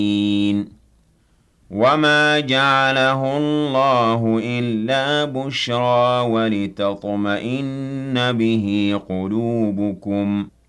وَمَا جَعَلَهُ اللَّهُ إِلَّا بُشْرَىٰ وَلِتَطْمَئِنَّ بِهِ قُلُوبُكُمْ ۚ